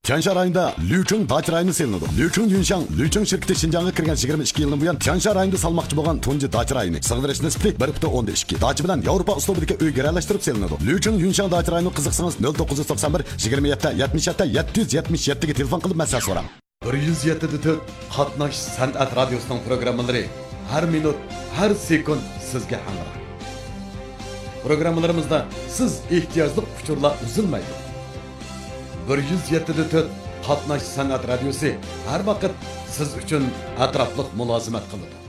Tianshan rayonida Liucheng dacha rayoni selinadi. Liucheng Yunshang, Liucheng shirkati Xinjiangga kirgan 22 yildan buyon Tianshan rayonida salmoqchi bo'lgan tunji dacha rayoni. Sig'dirish nisbati 1.2. Dacha bilan Yevropa uslubidagi uy garalashtirib selinadi. Liucheng Yunshang dacha rayoni qiziqsangiz 0991 27 77 777 ga telefon qilib maslahat so'rang. 107.4 Qatnash san'at radiosining programmalari har minut, har sekund sizga hamroh. Programmalarimizda siz ehtiyojli uchurlar uzilmaydi. 107.4 Qatnash san'at radiosi har vaqt siz uchun atrofliq mulozimat qiladi.